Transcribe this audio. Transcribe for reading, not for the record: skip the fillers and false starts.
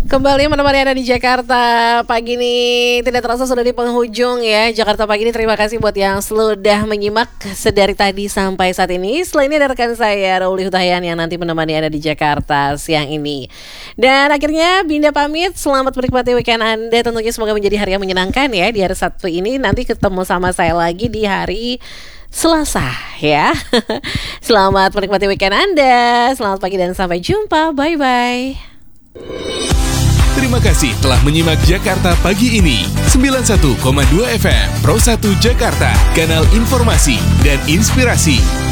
Kembali menemani Anda di Jakarta pagi ini. Tidak terasa sudah di penghujung ya Jakarta pagi ini. Terima kasih buat yang sudah menyimak sedari tadi sampai saat ini. Setelah ini ada rekan saya Rauli Hutayan yang nanti menemani Anda di Jakarta siang ini. Dan akhirnya Binda pamit. Selamat menikmati weekend Anda. Tentunya semoga menjadi hari yang menyenangkan ya di hari Sabtu ini. Nanti ketemu sama saya lagi di hari Selasa ya. Selamat menikmati weekend Anda. Selamat pagi dan sampai jumpa. Bye-bye. Terima kasih telah menyimak Jakarta Pagi ini. 91,2 FM Pro 1 Jakarta, kanal informasi dan inspirasi.